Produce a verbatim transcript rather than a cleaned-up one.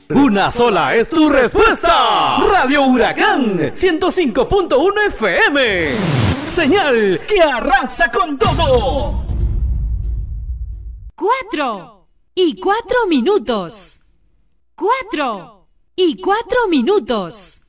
Una sola es tu respuesta. Radio Huracán ciento cinco punto uno F M. Señal que arrasa con todo. Cuatro y cuatro minutos. Cuatro y cuatro minutos.